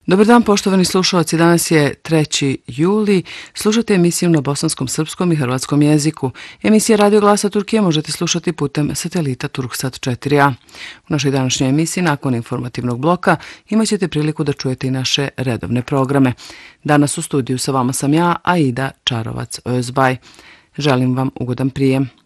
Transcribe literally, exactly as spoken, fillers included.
Dobar dan, poštovani slušalci. Danas je treći juli. Slušate emisiju na bosanskom, srpskom i hrvatskom jeziku. Emisija Radio Glasa Turkije možete slušati putem satelita Turksat četiri a. U našoj današnjoj emisiji, nakon informativnog bloka, imat ćete priliku da čujete i naše redovne programe. Danas u studiju sa vama sam ja, Aida Čarovac-Özbaj. Želim vam ugodan prijem.